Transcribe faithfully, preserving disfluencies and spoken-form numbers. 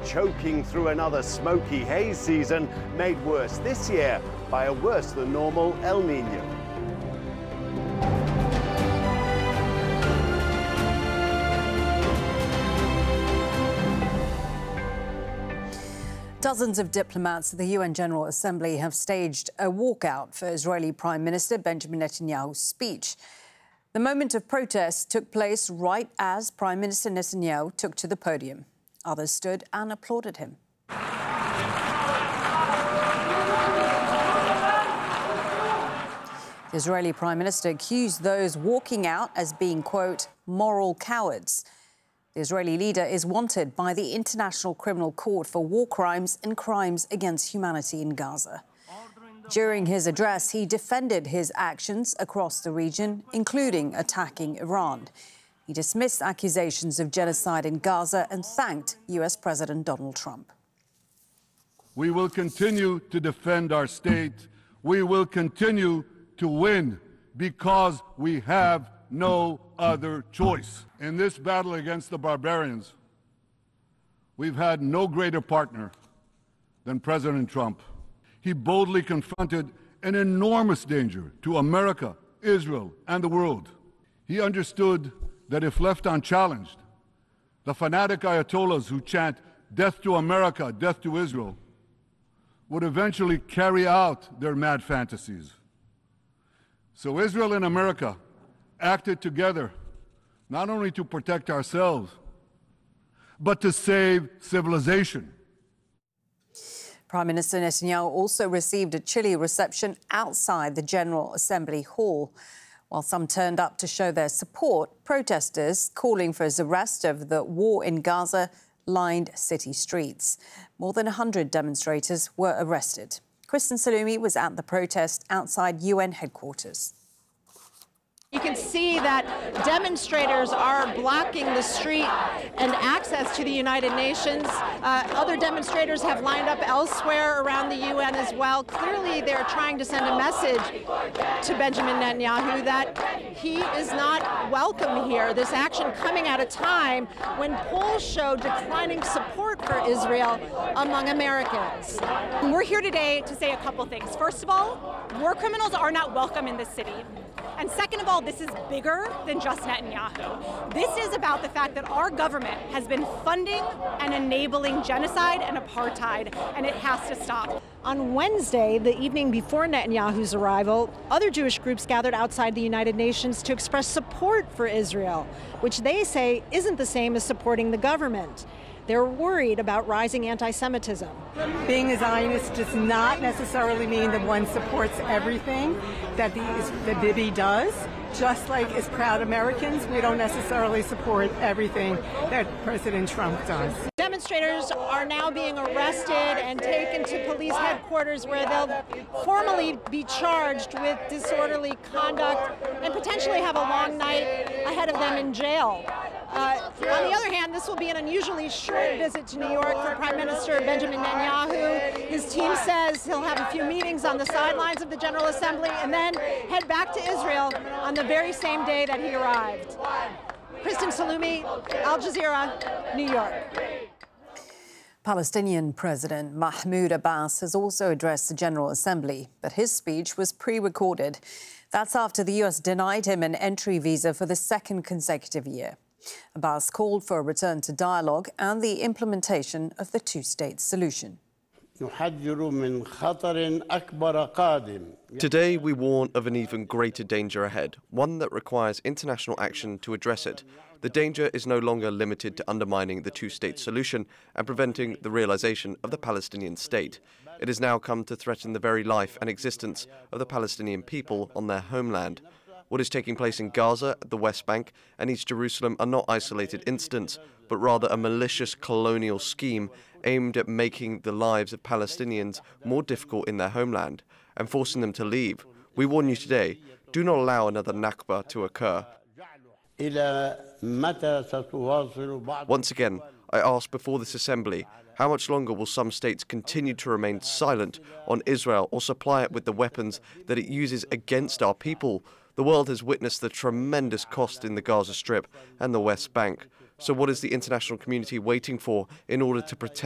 choking through another smoky haze season, made worse this year by a worse than normal El Nino. Dozens of diplomats at the U N General Assembly have staged a walkout for Israeli Prime Minister Benjamin Netanyahu's speech. The moment of protest took place right as Prime Minister Netanyahu took to the podium. Others stood and applauded him. The Israeli Prime Minister accused those walking out as being, quote, moral cowards. The Israeli leader is wanted by the International Criminal Court for war crimes and crimes against humanity in Gaza. During his address, he defended his actions across the region, including attacking Iran. He dismissed accusations of genocide in Gaza and thanked U S President Donald Trump. We will continue to defend our state. We will continue to win because we have no other choice. In this battle against the barbarians, we've had no greater partner than President Trump. He boldly confronted an enormous danger to America, Israel, and the world. He understood that if left unchallenged, the fanatic Ayatollahs who chant death to America, death to Israel, would eventually carry out their mad fantasies. So Israel and America acted together, not only to protect ourselves, but to save civilization. Prime Minister Netanyahu also received a chilly reception outside the General Assembly hall. While some turned up to show their support, protesters calling for his arrest over the war in Gaza lined city streets. More than one hundred demonstrators were arrested. Kristen Salumi was at the protest outside U N headquarters. You can see that demonstrators are blocking the street and access to the United Nations. Uh, other demonstrators have lined up elsewhere around the U N as well. Clearly, they're trying to send a message to Benjamin Netanyahu that he is not welcome here. This action coming at a time when polls show declining support for Israel among Americans. We're here today to say a couple things. First of all, war criminals are not welcome in this city. And second of all, this is bigger than just Netanyahu. This is about the fact that our government has been funding and enabling genocide and apartheid, and it has to stop. On Wednesday, the evening before Netanyahu's arrival, other Jewish groups gathered outside the United Nations to express support for Israel, which they say isn't the same as supporting the government. They're worried about rising anti-Semitism. Being a Zionist does not necessarily mean that one supports everything that, the, that Bibi does. Just like as proud Americans, we don't necessarily support everything that President Trump does. Demonstrators are now being arrested and taken to police headquarters where they'll formally be charged with disorderly conduct and potentially have a long night ahead of them in jail. Uh, on the other hand, this will be an unusually short visit to New York for Prime Minister Benjamin Netanyahu. His team says he'll have a few meetings on the sidelines of the General Assembly and then head back to Israel on the very same day that he arrived. Kristen Salumi, Al Jazeera, New York. Palestinian President Mahmoud Abbas has also addressed the General Assembly, but his speech was pre-recorded. That's after the U S denied him an entry visa for the second consecutive year. Abbas called for a return to dialogue and the implementation of the two-state solution. Today we warn of an even greater danger ahead, one that requires international action to address it. The danger is no longer limited to undermining the two-state solution and preventing the realization of the Palestinian state. It has now come to threaten the very life and existence of the Palestinian people on their homeland. What is taking place in Gaza, the West Bank, and East Jerusalem are not isolated incidents, but rather a malicious colonial scheme aimed at making the lives of Palestinians more difficult in their homeland and forcing them to leave. We warn you today, do not allow another Nakba to occur. Once again, I ask before this assembly, how much longer will some states continue to remain silent on Israel or supply it with the weapons that it uses against our people? The world has witnessed the tremendous cost in the Gaza Strip and the West Bank. So what is the international community waiting for in order to protect